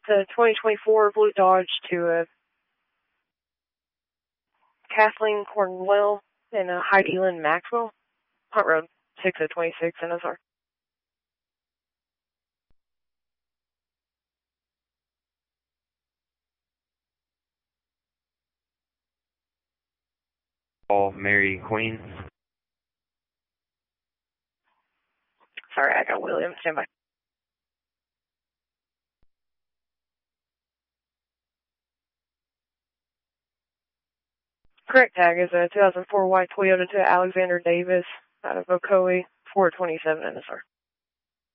The 2024 Blue Dodge to Kathleen Cornwell and Heidi Lynn Maxwell. Hunt Road, 6026 NSR. Mary Queen. Sorry, I got William. Stand by. Correct tag is a 2004 white Toyota to Alexander Davis out of Ocoee, 427 NSR.